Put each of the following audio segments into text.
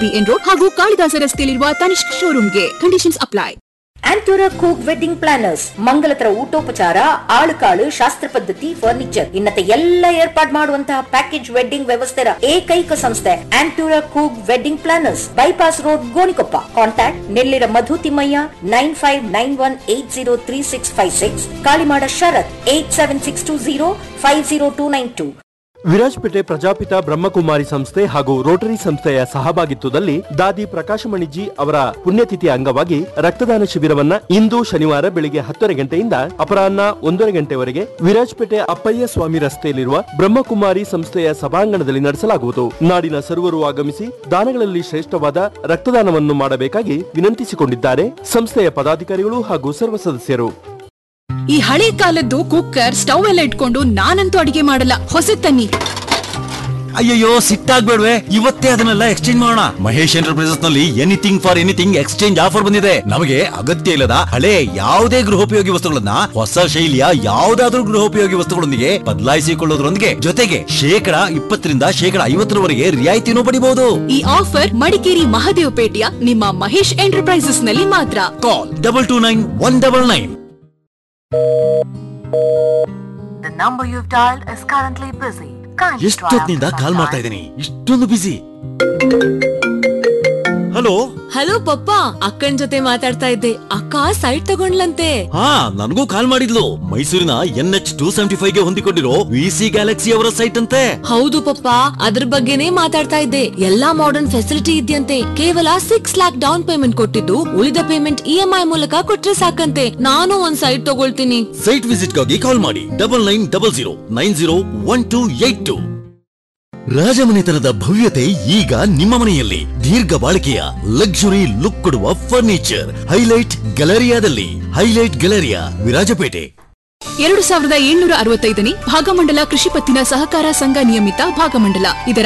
BN road ಹಾಗೂ ಕಾಳಿದಾಸ ರಸ್ತೆಯಲ್ಲಿರುವ Tanishq ಶೋರೂಮ್ಗೆ. Conditions apply. ಆಂಟೂರ ಕೂಕ್ wedding planners ಮಂಗಲತರ ಊಟೋಪಚಾರ, ಆಳುಕಾಳು, ಶಾಸ್ತ್ರ ಪದ್ಧತಿ, ಫರ್ನಿಚರ್ ಇನ್ನತೆ ಎಲ್ಲ ಏರ್ಪಾಡು ಮಾಡುವಂತಹ ಪ್ಯಾಕೇಜ್ ವೆಡ್ಡಿಂಗ್ ವ್ಯವಸ್ಥೆಯ ಏಕೈಕ ಸಂಸ್ಥೆ ಆಂಟೂರ ಕೂಕ್ wedding planners, bypass road, Gonikoppa. Contact Nellira ಮಧು ತಿಮ್ಮಯ್ಯ 9591803656, ಕಾಳಿಮಾಡ ಶರತ್ 8762050292. ವಿರಾಜಪೇಟೆ ಪ್ರಜಾಪಿತ ಬ್ರಹ್ಮಕುಮಾರಿ ಸಂಸ್ಥೆ ಹಾಗೂ ರೋಟರಿ ಸಂಸ್ಥೆಯ ಸಹಭಾಗಿತ್ವದಲ್ಲಿ ದಾದಿ ಪ್ರಕಾಶಮಣಿಜಿ ಅವರ ಪುಣ್ಯತಿಥಿ ಅಂಗವಾಗಿ ರಕ್ತದಾನ ಶಿಬಿರವನ್ನ ಇಂದು ಶನಿವಾರ ಬೆಳಿಗ್ಗೆ 10 ಗಂಟೆಯಿಂದ ಅಪರಾಹ್ನ 1 ಗಂಟೆವರೆಗೆ ವಿರಾಜಪೇಟೆ ಅಪ್ಪಯ್ಯ ಸ್ವಾಮಿ ರಸ್ತೆಯಲ್ಲಿರುವ ಬ್ರಹ್ಮಕುಮಾರಿ ಸಂಸ್ಥೆಯ ಸಭಾಂಗಣದಲ್ಲಿ ನಡೆಸಲಾಗುವುದು. ನಾಡಿನ ಸರ್ವರು ಆಗಮಿಸಿ ದಾನಗಳಲ್ಲಿ ಶ್ರೇಷ್ಠವಾದ ರಕ್ತದಾನವನ್ನು ಮಾಡಬೇಕಾಗಿ ವಿನಂತಿಸಿಕೊಂಡಿದ್ದಾರೆ ಸಂಸ್ಥೆಯ ಪದಾಧಿಕಾರಿಗಳು ಹಾಗೂ ಸರ್ವ ಸದಸ್ಯರು. ಈ ಹಳೆ ಕಾಲದ್ದು ಕುಕ್ಕರ್, ಸ್ಟವ್ ಎಲ್ಲ ಇಟ್ಕೊಂಡು ನಾನಂತೂ ಅಡಿಗೆ ಮಾಡಲ್ಲ, ಹೊಸ ತನ್ನಿ. ಅಯ್ಯಯ್ಯೋ, ಸಿಟ್ಟಾಗ್ಬೇಡ್ವೆ, ಇವತ್ತೇ ಅದನ್ನೆಲ್ಲ ಎಕ್ಸ್ಚೇಂಜ್ ಮಾಡೋಣ. ಮಹೇಶ್ ಎಂಟರ್ಪ್ರೈಸಸ್ ನಲ್ಲಿ anything for anything exchange offer ಬಂದಿದೆ. ನಮಗೆ ಅಗತ್ಯ ಇಲ್ಲದ ಹಳೆ ಯಾವುದೇ ಗೃಹೋಪಯೋಗಿ ವಸ್ತುಗಳನ್ನ ಹೊಸ ಶೈಲಿಯ ಯಾವುದಾದ್ರೂ ಗೃಹೋಪಯೋಗಿ ವಸ್ತುಗಳೊಂದಿಗೆ ಬದಲಾಯಿಸಿಕೊಳ್ಳೋದ್ರೊಂದಿಗೆ ಜೊತೆಗೆ 20% 50% ರಿಯಾಯಿತಿನೂ ಪಡಿಬಹುದು. ಈ ಆಫರ್ ಮಡಿಕೇರಿ ಮಹದೇವಪೇಟೆಯ ನಿಮ್ಮ ಮಹೇಶ್ ಎಂಟರ್ಪ್ರೈಸಸ್ ನಲ್ಲಿ ಮಾತ್ರ. ಕಾಲ್ 229199. The number you've dialed is currently busy. ಎಷ್ಟೊತ್ತಿನಿಂದ ಕಾಲ್ ಮಾಡ್ತಾ ಇದ್ದೀನಿ, ಇಷ್ಟೊಂದು ಬಿಸಿ. ಹಲೋ ಹಲೋ ಪಪ್ಪ, ಅಕ್ಕನ್ ಜೊತೆ ಮಾತಾಡ್ತಾ ಇದ್ದೆ. ಅಕ್ಕ ಸೈಟ್ ತಗೊಂಡ್ಲಂತೆ. ಹಾ, ನನಗೂ ಕಾಲ್ ಮಾಡಿದ್ಲು. ಮೈಸೂರಿನ NH275 ಗೆ ಹೊಂದಿಕೊಂಡಿರೋ VC ಗ್ಯಾಲಕ್ಸಿ ಅವರ ಸೈಟ್ ಅಂತೆ. ಹೌದು ಪಪ್ಪ, ಅದ್ರ ಬಗ್ಗೆನೇ ಮಾತಾಡ್ತಾ ಇದ್ದೆ. ಎಲ್ಲಾ ಮಾಡರ್ನ್ ಫೆಸಿಲಿಟಿ ಇದೆಯಂತೆ. ಕೇವಲ 6 lakhs ಡೌನ್ ಪೇಮೆಂಟ್ ಕೊಟ್ಟಿದ್ದು, ಉಳಿದ ಪೇಮೆಂಟ್ EMI ಮೂಲಕ ಕೊಟ್ರೆ ಸಾಕಂತೆ. ನಾನು ಒಂದ್ ಸೈಟ್ ತಗೊಳ್ತೀನಿ. ಸೈಟ್ ವಿಸಿಟ್ ಗಾಗಿ ಕಾಲ್ ಮಾಡಿ 9900901282. ರಾಜಮನೆತನದ ಭವ್ಯತೆ ಈಗ ನಿಮ್ಮ ಮನೆಯಲ್ಲಿ. ದೀರ್ಘ ಬಾಳಿಕೆಯ ಲಕ್ಸುರಿ ಲುಕ್ ಕೊಡುವ furniture highlight ಗ್ಯಾಲರಿಯಾದಲ್ಲಿ. Highlight Galleria, Virajpet. 2765ನೇ Bhagamandala ಕೃಷಿ ಪತ್ತಿನ ಸಹಕಾರ ಸಂಘ ನಿಯಮಿತ ಭಾಗಮಂಡಲ ಇದರ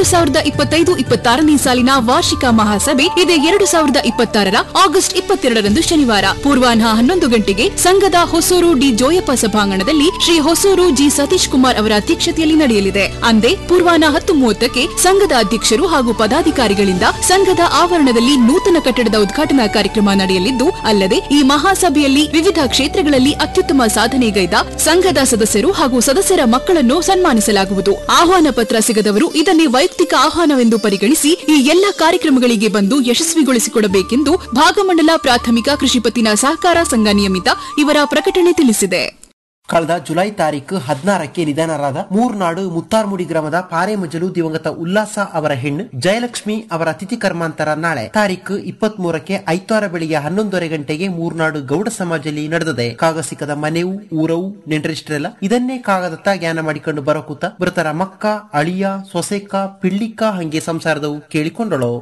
2025-26ನೇ ಸಾಲಿನ ವಾರ್ಷಿಕ ಮಹಾಸಭೆ ಇದೇ 2026 ಆಗಸ್ಟ್ 22ರಂದು ಶನಿವಾರ ಪೂರ್ವಾಹ್ನ 11 ಗಂಟೆಗೆ ಸಂಘದ ಹೊಸೂರು ಡಿ ಜೋಯಪ್ಪ ಸಭಾಂಗಣದಲ್ಲಿ ಶ್ರೀ ಹೊಸೂರು ಜಿ ಸತೀಶ್ ಕುಮಾರ್ ಅವರ ಅಧ್ಯಕ್ಷತೆಯಲ್ಲಿ ನಡೆಯಲಿದೆ. ಅಂದೇ ಪೂರ್ವಾಹ್ನ 10:30ಕ್ಕೆ ಸಂಘದ ಅಧ್ಯಕ್ಷರು ಹಾಗೂ ಪದಾಧಿಕಾರಿಗಳಿಂದ ಸಂಘದ ಆವರಣದಲ್ಲಿ ನೂತನ ಕಟ್ಟಡದ ಉದ್ಘಾಟನಾ ಕಾರ್ಯಕ್ರಮ ನಡೆಯಲಿದ್ದು, ಅಲ್ಲದೆ ಈ ಮಹಾಸಭೆಯಲ್ಲಿ ವಿವಿಧ ಕ್ಷೇತ್ರಗಳಲ್ಲಿ ಅತ್ಯುತ್ತಮ ಸಾಧನೆ ಗೈದ ಸಂಘದ ಸದಸ್ಯರು ಹಾಗೂ ಸದಸ್ಯರ ಮಕ್ಕಳನ್ನು ಸನ್ಮಾನಿಸಲಾಗುವುದು. ಆಹ್ವಾನ ಪತ್ರ ಸಿಗದವರು ಇದನ್ನೇ ವೈಯಕ್ತಿಕ ಆಹ್ವಾನವೆಂದು ಪರಿಗಣಿಸಿ ಈ ಎಲ್ಲಾ ಕಾರ್ಯಕ್ರಮಗಳಿಗೆ ಬಂದು ಯಶಸ್ವಿಗೊಳಿಸಿಕೊಡಬೇಕೆಂದು ಭಾಗಮಂಡಲ ಪ್ರಾಥಮಿಕ ಕೃಷಿ ಪತ್ತಿನ ಸಹಕಾರ ಸಂಘ ನಿಯಮಿತ ಇವರ ಪ್ರಕಟಣೆ ತಿಳಿಸಿದೆ. ಕಳೆದ ಜುಲೈ ತಾರೀಕು 16ಕ್ಕೆ ನಿಧನರಾದ ಮೂರ್ನಾಡು ಮುತ್ತಾರ್ಮುಡಿ ಗ್ರಾಮದ ಪಾರೆಮಜಲು ದಿವಂಗತ ಉಲ್ಲಾಸ ಅವರ ಹೆಣ್ಣು ಜಯಲಕ್ಷ್ಮಿ ಅವರ ತಿಥಿ ಕರ್ಮಾಂತರ ನಾಳೆ ತಾರೀಕು 23ಕ್ಕೆ ಐತಾರ ಬೆಳಿಗ್ಗೆ 11:30 ಗಂಟೆಗೆ ಮೂರ್ನಾಡು ಗೌಡ ಸಮಾಜದಲ್ಲಿ ನಡೆದಿದೆ. ಕಾಗ ಸಿಕ್ಕದ ಮನೆವು ಊರವು ನೆಂಟರಿಷ್ಟರೆಲ್ಲ ಇದನ್ನೇ ಕಾಗದತ್ತ ಜ್ಞಾನ ಮಾಡಿಕೊಂಡು ಬರಕೂತ ಮೃತರ ಮಕ್ಕ, ಅಳಿಯ, ಸೊಸೆಕ್ಕ, ಪಿಳ್ಳಿಕ್ಕ ಹಂಗೆ ಸಂಸಾರದವು ಕೇಳಿಕೊಂಡಳು.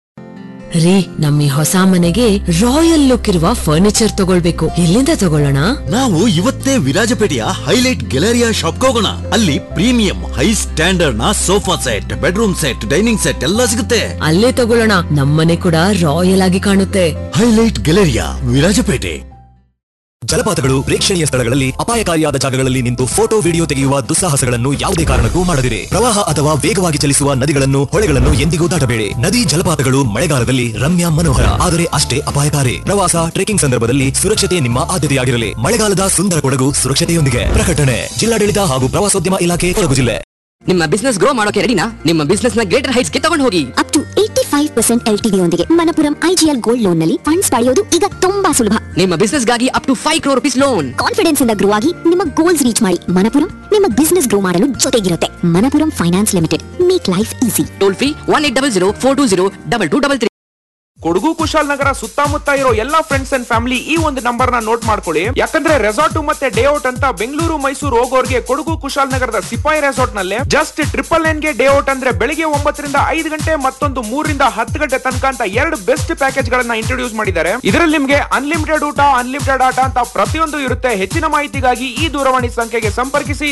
ರೀ, ನಮ್ಮ ಹೊಸ ಮನೆಗೆ ರಾಯಲ್ ಲುಕ್ ಇರುವ ಫರ್ನಿಚರ್ ತಗೊಳ್ಬೇಕು. ಎಲ್ಲಿಂದ ತಗೊಳ್ಳೋಣ? ನಾವು ಇವತ್ತೇ ವಿರಾಜಪೇಟೆಯ ಹೈಲೈಟ್ ಗ್ಯಾಲರಿಯಾ ಶಾಪ್ ಹೋಗೋಣ. ಅಲ್ಲಿ ಪ್ರೀಮಿಯಂ ಹೈ ಸ್ಟ್ಯಾಂಡರ್ಡ್ ನ sofa set, bedroom set, dining set ಎಲ್ಲ ಸಿಗುತ್ತೆ. ಅಲ್ಲೇ ತಗೊಳ್ಳೋಣ. ನಮ್ಮನೆ ಕೂಡ ರಾಯಲ್ ಆಗಿ ಕಾಣುತ್ತೆ. Highlight Galleria, Virajpet. ಜಲಪಾತಗಳು, ಪ್ರೇಕ್ಷಣೀಯ ಸ್ಥಳಗಳಲ್ಲಿ ಅಪಾಯಕಾರಿಯಾದ ಜಾಗಗಳಲ್ಲಿ ನಿಂತು ಫೋಟೋ ವಿಡಿಯೋ ತೆಗೆಯುವ ದುಸ್ಸಾಹಸಗಳನ್ನು ಯಾವುದೇ ಕಾರಣಕ್ಕೂ ಮಾಡದಿರಿ. ಪ್ರವಾಹ ಅಥವಾ ವೇಗವಾಗಿ ಚಲಿಸುವ ನದಿಗಳನ್ನು, ಹೊಳೆಗಳನ್ನು ಎಂದಿಗೂ ದಾಟಬೇಡಿ. ನದಿ ಜಲಪಾತಗಳು ಮಳೆಗಾಲದಲ್ಲಿ ರಮ್ಯ ಮನೋಹರ, ಆದರೆ ಅಷ್ಟೇ ಅಪಾಯಕಾರಿ. ಪ್ರವಾಸ, ಟ್ರೆಕಿಂಗ್ ಸಂದರ್ಭದಲ್ಲಿ ಸುರಕ್ಷತೆ ನಿಮ್ಮ ಆದ್ಯತೆಯಾಗಿರಲಿ. ಮಳೆಗಾಲದ ಸುಂದರ ಕೊಡಗು ಸುರಕ್ಷತೆಯೊಂದಿಗೆ. ಪ್ರಕಟಣೆ ಜಿಲ್ಲಾಡಳಿತ ಹಾಗೂ ಪ್ರವಾಸೋದ್ಯಮ ಇಲಾಖೆ, ಕೊಡಗು ಜಿಲ್ಲೆ. ನಿಮ್ಮ ಬಿಸ್ನೆಸ್ ಗ್ರೋ ಮಾಡೋಕೆ ರೆಡಿನಾ? ನಿಮ್ಮ ಬಿಸ್ನೆಸ್ ನ ಗ್ರೇಟರ್ ಹೈಟ್ಸ್ ಗೆ ತಗೊಂಡು ಹೋಗಿ. ಅಪ್ ಟು 85% LTV ಯೊಂದಿಗೆ ಮಣಪುರಂ IGL ಗೋಲ್ಡ್ ಲೋನ್ ನಲ್ಲಿ ಫಂಡ್ಸ್ ಪಡೆಯೋದು ಈಗ ತುಂಬಾ ಸುಲಭ. ನಿಮ್ಮ ಬಿಸ್ನೆಸ್ ಗಾಗಿ up to 5 crore rupees loan. Confidence ಇಂದ ಗ್ರೋ ಆಗಿ ನಿಮ್ಮ ಗೋಲ್ಸ್ ರೀಚ್ ಮಾಡಿ. ಮಣಪುರಂ ನಿಮ್ಮ ಬಿಸ್ನೆಸ್ ಗ್ರೋ ಮಾಡಲು ಜೊತೆಗಿರುತ್ತೆ. Manappuram finance limited, make life easy. Toll free 1800 420 2233. Kodagu Kushalnagar ಸುತ್ತಮುತ್ತ ಇರೋ ಎಲ್ಲಾ ಫ್ರೆಂಡ್ಸ್ ಅಂಡ್ ಫ್ಯಾಮಿಲಿ ಈ ಒಂದು ನಂಬರ್ ನ ನೋಟ್ ಮಾಡ್ಕೊಳ್ಳಿ. ಯಾಕಂದ್ರೆ ರೆಸಾರ್ಟ್ ಮತ್ತೆ ಡೇ ಔಟ್ ಅಂತ ಬೆಂಗಳೂರು ಮೈಸೂರು ಹೋಗೋರ್ಗೆ ಕೊಡಗು ಕುಶಾಲನಗರದ ಸಿಪಾಯಿ ರೆಸಾರ್ಟ್ ನಲ್ಲಿ ಜಸ್ಟ್ 999 ಗೆ ಡೇ ಔಟ್ ಅಂದ್ರೆ ಬೆಳಿಗ್ಗೆ 9 ರಿಂದ 5 ಗಂಟೆ, ಮತ್ತೊಂದು 3 ರಿಂದ 10 ಗಂಟೆ ತನಕ ಅಂತ 2 ಬೆಸ್ಟ್ ಪ್ಯಾಕೇಜ್ ಗಳನ್ನ ಇಂಟ್ರೊಡ್ಯೂಸ್ ಮಾಡಿದ್ದಾರೆ. ಇದರಲ್ಲಿ ನಿಮ್ಗೆ ಅನ್ಲಿಮಿಟೆಡ್ ಊಟ, ಅನ್ಲಿಮಿಟೆಡ್ ಆಟ ಅಂತ ಪ್ರತಿಯೊಂದು ಇರುತ್ತೆ. ಹೆಚ್ಚಿನ ಮಾಹಿತಿಗಾಗಿ ಈ ದೂರವಾಣಿ ಸಂಖ್ಯೆಗೆ ಸಂಪರ್ಕಿಸಿ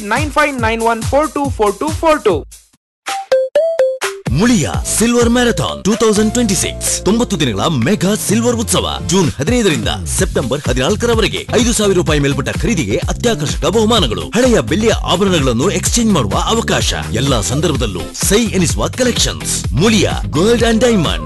9591424242. ಮುಳಿಯ ಸಿಲ್ವರ್ ಮ್ಯಾರಥಾನ್ 2026 90 ದಿನಗಳ ಮೆಗಾ ಸಿಲ್ವರ್ ಉತ್ಸವ ಜೂನ್ 15 ರಿಂದ ಸೆಪ್ಟೆಂಬರ್ 14ರವರೆಗೆ 5,000 ರೂಪಾಯಿ ಮೇಲ್ಪಟ್ಟ ಖರೀದಿಗೆ ಅತ್ಯಾಕರ್ಷಕ ಬಹುಮಾನಗಳು, ಹಳೆಯ ಬೆಳ್ಳಿಯ ಆಭರಣಗಳನ್ನು ಎಕ್ಸ್ಚೇಂಜ್ ಮಾಡುವ ಅವಕಾಶ, ಎಲ್ಲಾ ಸಂದರ್ಭದಲ್ಲೂ ಸೈ ಎನಿಸುವ collections. Muliya gold and diamond